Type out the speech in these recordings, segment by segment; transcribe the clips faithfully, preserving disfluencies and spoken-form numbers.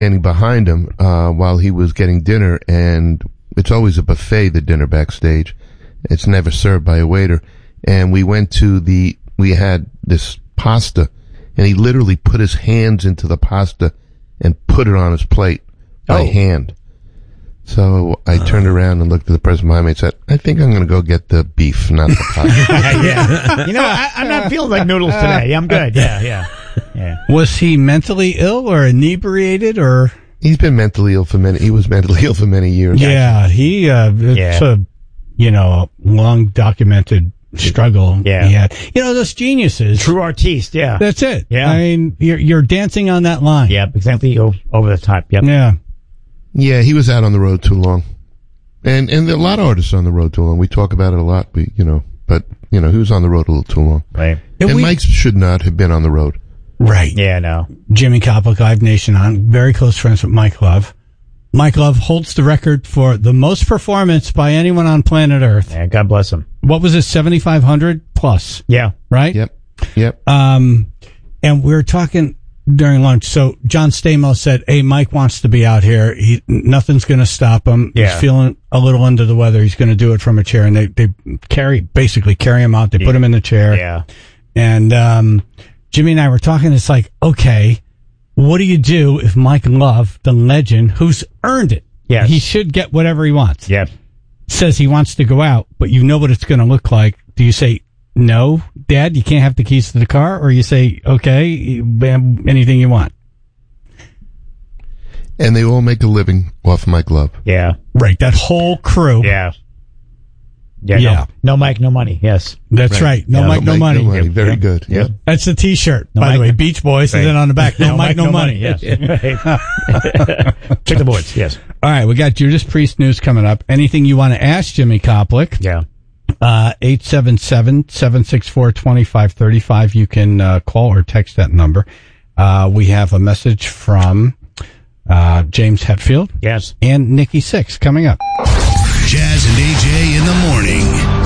standing behind him uh, while he was getting dinner, and it's always a buffet, the dinner backstage. It's never served by a waiter. And we went to the, we had this pasta, and he literally put his hands into the pasta and put it on his plate by Oh. hand. So I uh. turned around and looked at the person behind me and said, I think I'm going to go get the beef, not the pasta. Yeah. You know, I, I'm not feeling like noodles today. I'm good. Yeah, yeah. Yeah. Was he mentally ill or inebriated or? He's been mentally ill for many, he was mentally ill for many years. Yeah, he, uh, it's Yeah. a, you know, long documented struggle Yeah. he had. You know, those geniuses. True artiste, yeah. That's it. Yeah. I mean, you're, you're dancing on that line. Yeah, exactly. O- over the top. Yep. Yeah. Yeah, he was out on the road too long. And, and a lot of artists on the road too long. We talk about it a lot, we, you know, but, you know, he was on the road a little too long. Right. And And we- Mike should not have been on the road. Right. Yeah, no. Jimmy Koplik, Live Nation on. Very close friends with Mike Love. Mike Love holds the record for the most performance by anyone on planet Earth. Yeah, God bless him. What was it? seventy-five hundred plus, Yeah. right? Yep. Yep. Um, and we were talking during lunch. So John Stamos said, hey, Mike wants to be out here. He, nothing's going to stop him. Yeah. He's feeling a little under the weather. He's going to do it from a chair. And they, they carry, basically carry him out. They put him in the chair. Yeah. And, um, Jimmy and I were talking. It's like, okay, what do you do if Mike Love, the legend, who's earned it? Yes. He should get whatever he wants. Yep. Says he wants to go out, but you know what it's going to look like. Do you say, no, Dad, you can't have the keys to the car? Or you say, okay, anything you want? And they all make a living off Mike Love. Yeah. Right. That whole crew. Yeah. Yeah. Yeah. No, no Mike, no money. Yes. That's right. Right. No Yeah. Mike, no, money. No money. Yep. Very Yep. good. Yep. That's the T-shirt, No by Mike, the way. no- Beach Boys, Right. and then on the back, no, Mike, no, money. Yes. Right. Check the boards. Yes. All right, we got Judas Priest news coming up. Anything you want to ask Jimmy Koplik? Yeah. Uh, eight seven seven, seven six four, two five three five. You can uh, call or text that number. Uh, we have a message from uh, James Hetfield Yes. and Nikki Sixx coming up. Jazz and A J in the morning.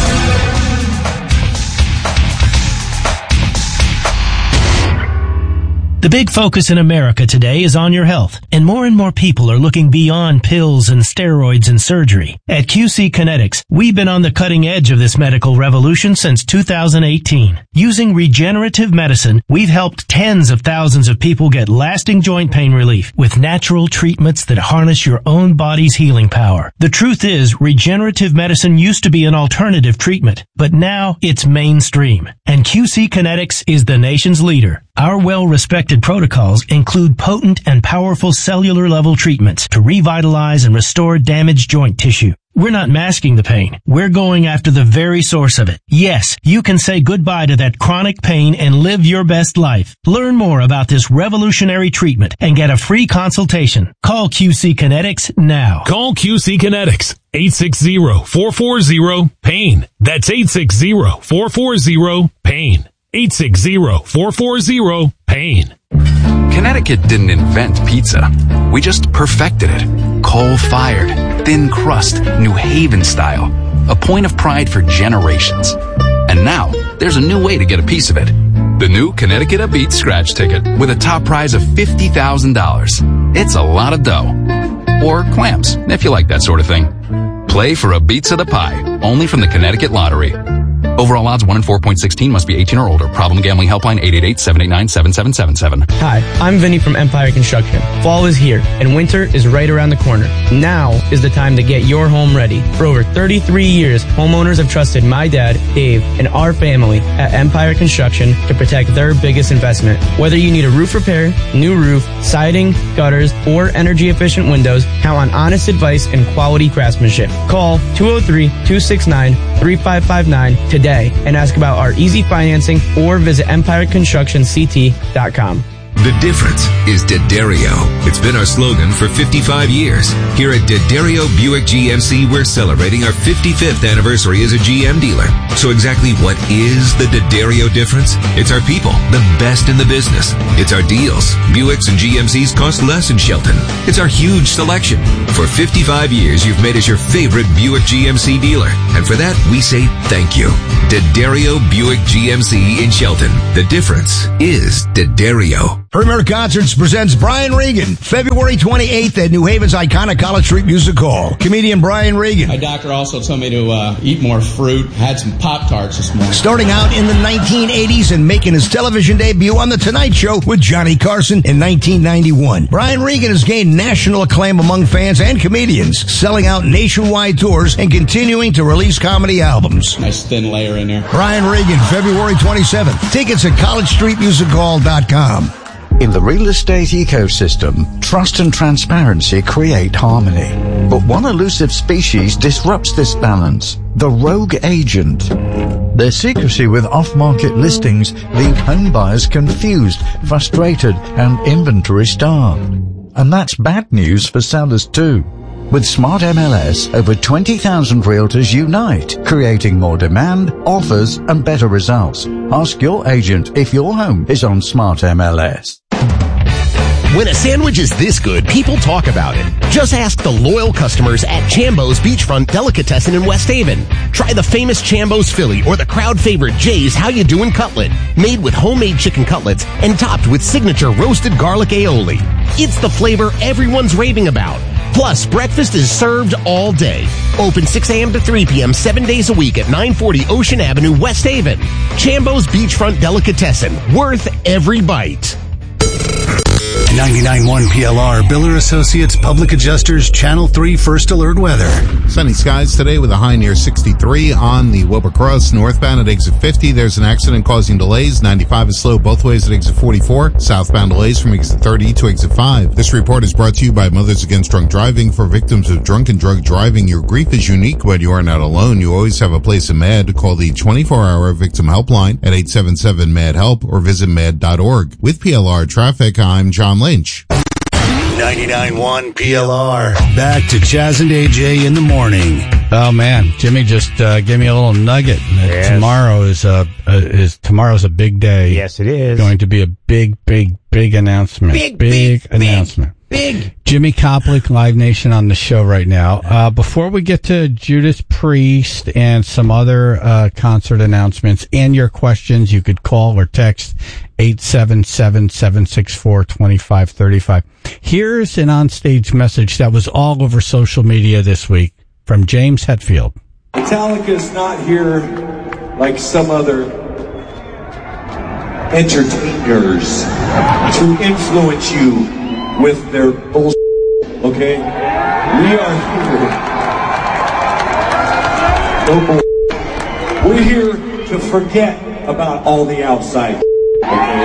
The big focus in America today is on your health, and more and more people are looking beyond pills and steroids and surgery. At Q C Kinetics, we've been on the cutting edge of this medical revolution since two thousand eighteen. Using regenerative medicine, we've helped tens of thousands of people get lasting joint pain relief with natural treatments that harness your own body's healing power. The truth is, regenerative medicine used to be an alternative treatment, but now it's mainstream, and Q C Kinetics is the nation's leader. Our well-respected protocols include potent and powerful cellular-level treatments to revitalize and restore damaged joint tissue. We're not masking the pain. We're going after the very source of it. Yes, you can say goodbye to that chronic pain and live your best life. Learn more about this revolutionary treatment and get a free consultation. Call Q C Kinetics now. Call Q C Kinetics, eight six zero, four four zero, PAIN. That's eight six zero, four four zero, PAIN. eight six zero, four four zero, PAIN. Connecticut didn't invent pizza. We just perfected it. Coal-fired, thin crust, New Haven style. A point of pride for generations. And now, there's a new way to get a piece of it. The new Connecticut A Beat scratch ticket with a top prize of fifty thousand dollars. It's a lot of dough. Or clams, if you like that sort of thing. Play for a Beats of the Pie, only from the Connecticut Lottery. Overall odds one in four point one six must be eighteen or older. Problem gambling helpline eight eight eight, seven eight nine, seven seven seven seven. Hi, I'm Vinny from Empire Construction. Fall is here and winter is right around the corner. Now is the time to get your home ready. For over thirty-three years, homeowners have trusted my dad, Dave, and our family at Empire Construction to protect their biggest investment. Whether you need a roof repair, new roof, siding, gutters, or energy efficient windows, count on honest advice and quality craftsmanship. Call two oh three, two six nine, three five five nine today and ask about our easy financing or visit empire construction c t dot com. The difference is D'Addario. It's been our slogan for fifty-five years. Here at D'Addario Buick G M C, we're celebrating our fifty-fifth anniversary as a G M dealer. So exactly what is the D'Addario difference? It's our people, the best in the business. It's our deals. Buicks and G M Cs cost less in Shelton. It's our huge selection. For fifty-five years, you've made us your favorite Buick G M C dealer. And for that, we say thank you. D'Addario Buick G M C in Shelton. The difference is D'Addario. Premier Concerts presents Brian Regan, February twenty-eighth at New Haven's iconic College Street Music Hall. Comedian Brian Regan. My doctor also told me to uh, eat more fruit. Had some Pop-Tarts this morning. Starting out in the nineteen eighties and making his television debut on The Tonight Show with Johnny Carson in nineteen ninety-one. Brian Regan has gained national acclaim among fans and comedians, selling out nationwide tours and continuing to release comedy albums. Nice thin layer in there. Brian Regan, February twenty-seventh. Tickets at college street music hall dot com. In the real estate ecosystem, trust and transparency create harmony. But one elusive species disrupts this balance, the rogue agent. Their secrecy with off-market listings leave home buyers confused, frustrated, and inventory starved. And that's bad news for sellers too. With Smart M L S, over twenty thousand realtors unite, creating more demand, offers, and better results. Ask your agent if your home is on Smart M L S. When a sandwich is this good, people talk about it. Just ask the loyal customers at Chambo's Beachfront Delicatessen in West Haven. Try the famous Chambo's Philly or the crowd favorite Jay's How You Doin' Cutlet, made with homemade chicken cutlets and topped with signature roasted garlic aioli. It's the flavor everyone's raving about. Plus, breakfast is served all day. Open six a.m. to three p.m. seven days a week at nine forty Ocean Avenue, West Haven. Chambo's Beachfront Delicatessen, worth every bite. ninety-nine point one P L R, Biller Associates Public Adjusters, Channel three First Alert Weather. Sunny skies today with a high near sixty-three on the Wilbur Cross northbound at exit fifty. There's an accident causing delays. ninety-five is slow both ways at exit forty-four. Southbound delays from exit thirty to exit five. This report is brought to you by Mothers Against Drunk Driving. For victims of drunk and drug driving, your grief is unique, but you are not alone. You always have a place in MAD. Call the twenty-four hour victim helpline at eight seven seven MAD HELP or visit mad dot org. With P L R Traffic, I'm John Lynch. ninety-nine point one P L R. Back to Chaz and A J in the morning. Oh man, Jimmy just uh, gave me a little nugget. Yes. Tomorrow is a uh, is tomorrow's a big day. Yes, it is going to be a big, big, big announcement. Big, big, big announcement. Big. Jimmy Koplik, Live Nation on the show right now. Uh, before we get to Judas Priest and some other uh, concert announcements and your questions, you could call or text eight seven seven, seven six four, two five three five. Here's an onstage message that was all over social media this week from James Hetfield. Metallica's not here like some other entertainers to influence you with their bullshit, okay? We are here. No bullshit. We're here to forget about all the outside, okay?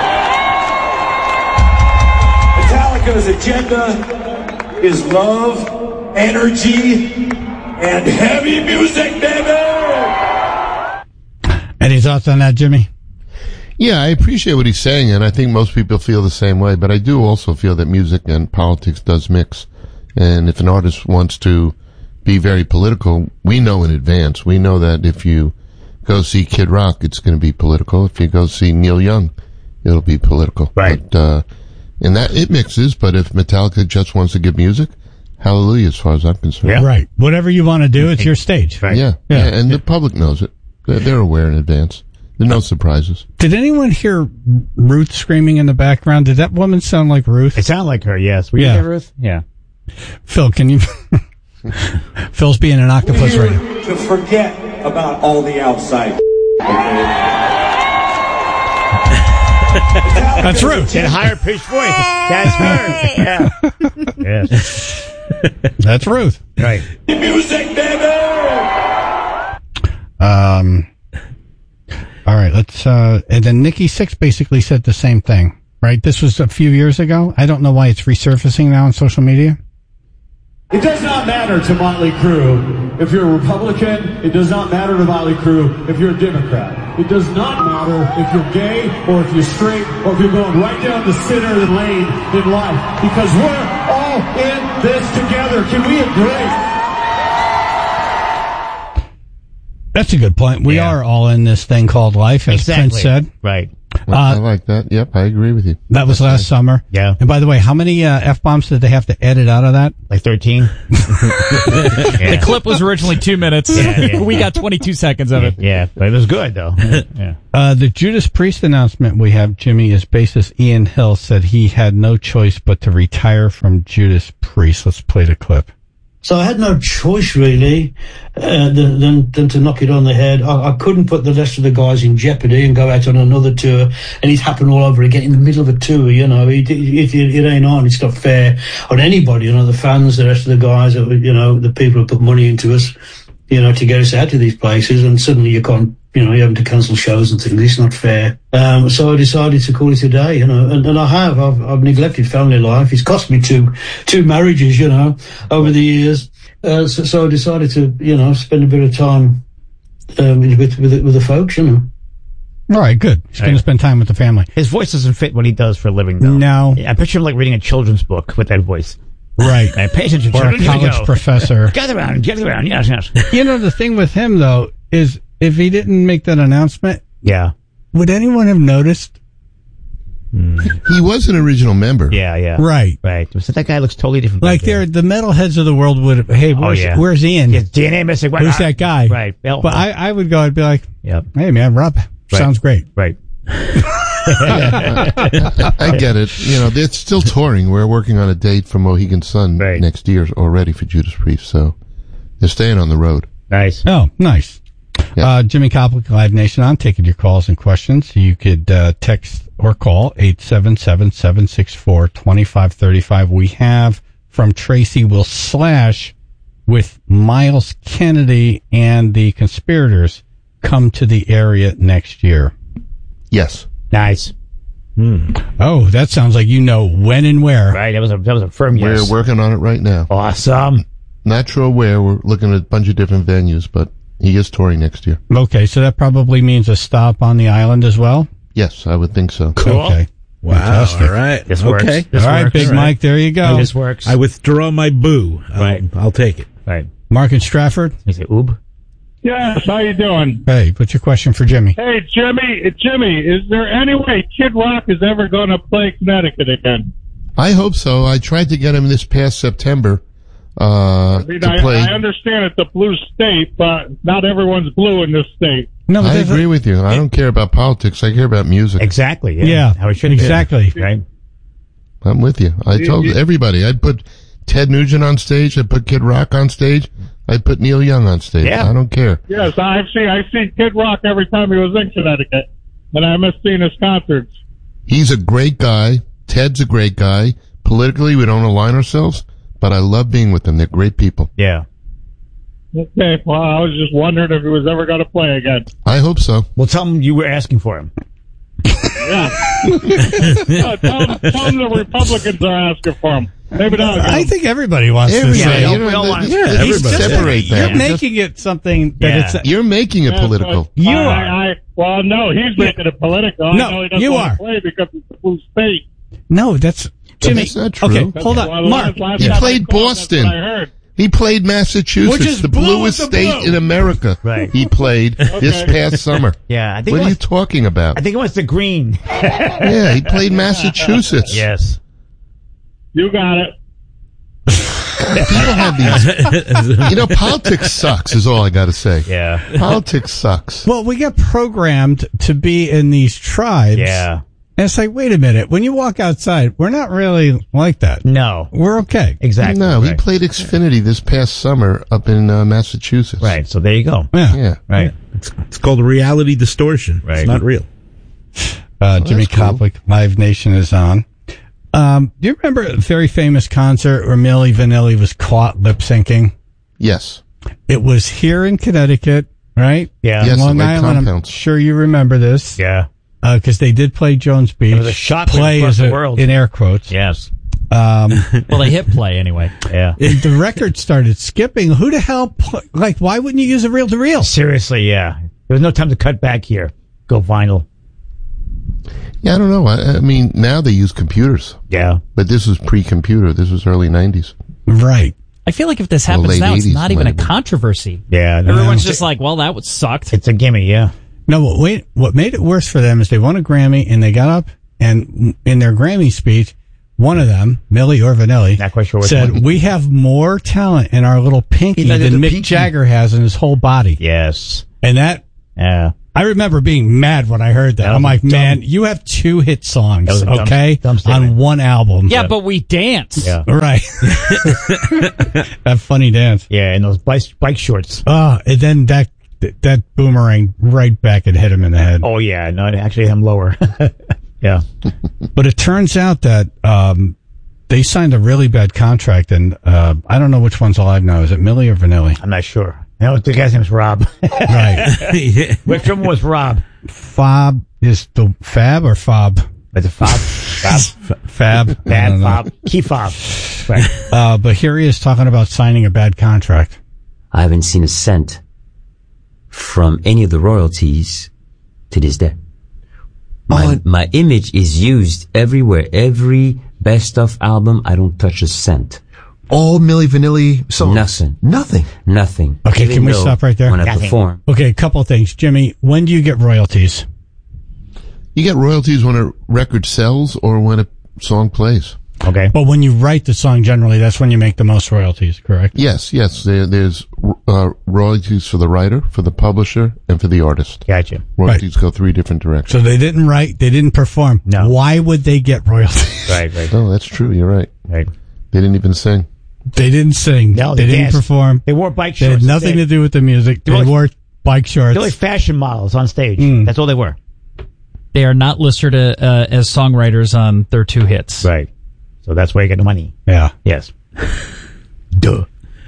Metallica's agenda is love, energy, and heavy music, baby! Any thoughts on that, Jimmy? Yeah, I appreciate what he's saying, and I think most people feel the same way, but I do also feel that music and politics does mix. And if an artist wants to be very political, we know in advance. We know that if you go see Kid Rock, it's going to be political. If you go see Neil Young, it'll be political. Right. But, uh, and that, it mixes, but if Metallica just wants to give music, hallelujah, as far as I'm concerned. Yeah. Right. Whatever you want to do, it's your stage. Right. Yeah. Yeah. yeah. And the public knows it. They're, they're aware in advance. There are no surprises. Did anyone hear Ruth screaming in the background? Did that woman sound like Ruth? It sounded like her, yes. Were Yeah. you there, Ruth? Yeah. Phil, can you... Phil's being an octopus We're right here now. to forget about all the outside, okay? That's Ruth. In a higher pitched voice. That's her. Yeah. Yes. That's Ruth. Right. Music, baby! Um... All right, let's, uh, and then Nikki Sixx basically said the same thing, right? This was a few years ago. I don't know why it's resurfacing now on social media. It does not matter to Motley Crue if you're a Republican. It does not matter to Motley Crue if you're a Democrat. It does not matter if you're gay or if you're straight or if you're going right down the center of the lane in life, because we're all in this together. Can we agree? That's a good point. We Yeah. are all in this thing called life, as Exactly. Prince said. Right. I like that. Yep, I agree with you. That was last summer. Yeah. And by the way, how many uh, F-bombs did they have to edit out of that? Like thirteen. The clip was originally two minutes. Yeah, yeah. We got twenty-two seconds of it. Yeah, but it was good, though. Yeah. Uh, the Judas Priest announcement we have, Jimmy, is bassist Ian Hill said he had no choice but to retire from Judas Priest. Let's play the clip. So I had no choice really uh, than, than than to knock it on the head. I, I couldn't put the rest of the guys in jeopardy and go out on another tour, and it happened all over again in the middle of a tour. You know, it it, it, it ain't on. It's not fair on anybody. You know, the fans, the rest of the guys, you know, the people who put money into us, you know, to get us out to these places, and suddenly you can't. You know, you having to cancel shows and things. It's not fair. Um, so I decided to call it a day, you know, and, and I have. I've, I've neglected family life. It's cost me two, two marriages, you know, over the years. Uh, so, so I decided to, you know, spend a bit of time, uh, with, with, with, with the folks, you know. All right, good. He's going to spend time with the family. His voice doesn't fit what he does for a living, though. No. I picture him like reading a children's book with that voice. Right. And pay attention, Or a children. Here we college go. professor. Gather around, gather around. Yes, yes. You know, the thing with him, though, is if he didn't make that announcement, Yeah. would anyone have noticed? He was an original member. Yeah, yeah. Right. Right. So that guy looks totally different. Like, they're, the metalheads of the world would, hey, where's, Oh, yeah. where's Ian? Yeah, D N A missing. What- Who's that guy? Right. Well, But I, I would go, I'd be like, Yep. hey, man, Rob, sounds great. Right. I get it. You know, it's still touring. We're working on a date for Mohegan Sun next year already for Judas Priest, so they're staying on the road. Nice. Oh, nice. Uh, Jimmy Koplik, Live Nation on, taking your calls and questions. You could uh, text or call eight seven seven, seven six four, two five three five. We have from Tracy Will Slash with Miles Kennedy and the Conspirators come to the area next year. Yes. Nice. Hmm. Oh, that sounds like you know when and where. Right. That was a, that was a firm yes. We're working on it right now. Awesome. Not sure where. We're looking at a bunch of different venues, but he is touring next year. Okay, so that probably means a stop on the island as well? Yes, I would think so. Cool. Okay. Wow. Fantastic. All right. This okay. works. This all right, works. Big All right. Mike, there you go. This works. I withdraw my boo. I'll, Right. I'll take it. Right. Mark and Stratford. You say oob? Yes, how you doing? Hey, what's your question for Jimmy? Hey, Jimmy, Jimmy, is there any way Kid Rock is ever going to play Connecticut again? I hope so. I tried to get him this past September uh, I mean, to I, play. I understand it's a blue state, but not everyone's blue in this state. No, I agree with you. I don't care about politics. I care about music. Exactly. Yeah. Yeah, How it should exactly. be. Right. I'm with you. I told everybody. I'd put Ted Nugent on stage. I'd put Kid Rock on stage. I'd put Neil Young on stage. Yeah. I don't care. Yes, I've seen I've seen Kid Rock every time he was in Connecticut, and I miss seeing his concerts. He's a great guy. Ted's a great guy. Politically, we don't align ourselves, but I love being with them. They're great people. Yeah. Okay, well, I was just wondering if he was ever going to play again. I hope so. Well, tell him you were asking for him. Yeah. uh, tell, him, tell him the Republicans are asking for him. Maybe not. I think everybody wants Everybody, to say. you know, we all the- want- the- Yeah, let's he's just- separate that. You're making it something that Yeah. it's. You're making it Yeah, political. but You I, are. I, well, no, he's making it political. No, I know he doesn't you want are. to play because it's a blue state. No, that's Jimmy. That's not true. Okay, hold Well, on, the Mark. last- last He time I played called, Boston. That's what I heard. He played Massachusetts, Which is the blue bluest with the state blue. in America. Right. He played this Okay. past summer. Yeah. I think What it are you was, talking about? I think it was the green. Yeah, he played Massachusetts. Yes. You got it. People have these. You know, politics sucks. Is all I got to say. Yeah. Politics sucks. Well, we get programmed to be in these tribes. Yeah. And it's like, wait a minute. When you walk outside, we're not really like that. No. We're okay. Exactly. No, he Right. played Xfinity this past summer up in uh, Massachusetts. Right. So there you go. Yeah. Yeah. Right. It's, it's called reality distortion. Right. It's not real. Uh, Jimmy that's cool. Koplik, Live Nation is on. Um, do you remember a very famous concert where Milli Vanilli was caught lip syncing? Yes. It was here in Connecticut, right? Yeah. Yes, Long at Lake Island. I'm Compounds. sure you remember this. Yeah. Because they did play Jones Beach. It was a shock play across as the a- world. in air quotes. Yes. Um, Well, they hit play anyway. Yeah. and the record started skipping. Who the hell? Pl- like, why wouldn't you use a reel to reel? Seriously, yeah. There was no time to cut back here. Go vinyl. Yeah, I don't know. I, I mean, now they use computers, Yeah. but this was pre-computer. This was early nineties. Right. I feel like if this Well, happens late now, it's eighties not even might a have been. controversy. Yeah. no, Everyone's no. just like, well, that would sucked. It's a gimme, yeah. No, what, wait, what made it worse for them is they won a Grammy and they got up and in their Grammy speech, one of them, Milli or Vanilli, Not quite sure which said, one. we have more talent in our little pinky He thought than the Mick pinky. Jagger has in his whole body. Yes. And that, Yeah. I remember being mad when I heard that. That I'm was like, dumb. man, you have two hit songs, That was a dumb- okay, dumb statement. on one album. Yeah, but we dance. Yeah. Right. That funny dance. Yeah, and those bike, bike shorts. Oh, and then that that boomerang right back and hit him in the head. Oh, yeah. No, it actually hit him lower. Yeah. But it turns out that um, they signed a really bad contract, and uh, I don't know which one's alive now. Is it Milli or Vanilli? I'm not sure. No, the guy's name's Rob. Right. Which one was Rob? Fob is the Fab or Fob? It's a fob. Fob. F- Fab. I Bad don't know. fob. Key fob. Right. Uh, but here he is talking about signing a bad contract. I haven't seen a cent from any of the royalties to this day. My, my image is used everywhere. Every best of album, I don't touch a cent. All Milli Vanilli songs. Nothing. Nothing. Nothing. Okay, Even can we though stop right there? When I Nothing. perform. Okay, a couple of things. Jimmy, when do you get royalties? You get royalties when a record sells or when a song plays. Okay. But when you write the song, generally, that's when you make the most royalties, correct? Yes, yes. There, there's uh, royalties for the writer, for the publisher, and for the artist. Gotcha. Royalties go three different directions. So they didn't write, they didn't perform. No. Why would they get royalties? Right, right. Oh, that's true. You're right. Right. They didn't even sing. They didn't sing. No, they, they didn't danced. perform. They wore bike They shorts. had nothing They- to do with the music. They're They like- wore bike shorts. They're like fashion models on stage. Mm. That's all they were. They are not listed uh, uh, as songwriters on their two hits. Right. So that's where you get the money. Yeah. Yes. Duh.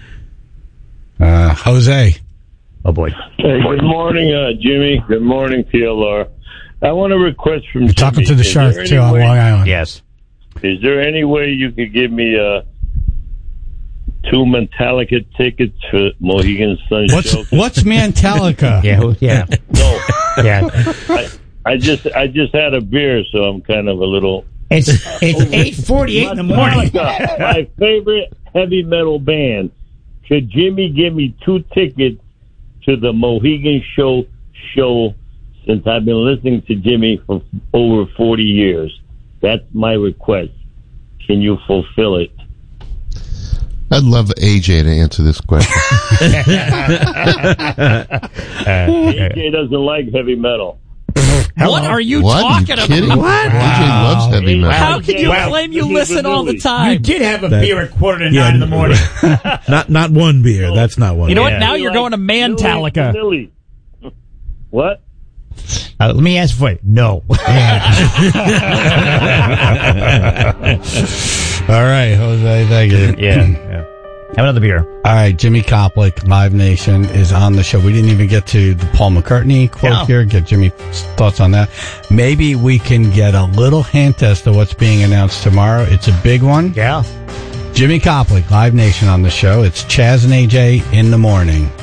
Uh, Jose. Oh, boy. Hey, good morning, uh, Jimmy. Good morning, P L R. I want a request from You're talking Jimmy. to the Is shark, there too, any on way- Long Island. Yes. Is there any way you could give me uh, two Metallica tickets for Mohegan Sun What's show? what's Metallica? Yeah, who- yeah. No, Yeah. I, I just I just had a beer, so I'm kind of a little. It's it's eight forty-eight in the morning. Metallica, my favorite heavy metal band. Could Jimmy give me two tickets to the Mohegan Show show? Since I've been listening to Jimmy for over forty years, that's my request. Can you fulfill it? I'd love A J to answer this question. A J doesn't like heavy metal. What are you What? Are you talking kidding? about? A J loves heavy metal. How can you Wow. claim you This is listen all the Vanilli. time? You did have a That- beer at quarter to Yeah, nine in the morning. not not one beer. That's not one. You know beer. what? Now you're going to Mantalica. Vanilli. What? Uh, let me ask for it. No. All right, Jose, thank you. Yeah. yeah. Have another beer. All right, Jimmy Koplik, Live Nation, is on the show. We didn't even get to the Paul McCartney quote No. here. Get Jimmy's thoughts on that. Maybe we can get a little hint as to what's being announced tomorrow. It's a big one. Yeah. Jimmy Koplik, Live Nation on the show. It's Chaz and A J in the morning.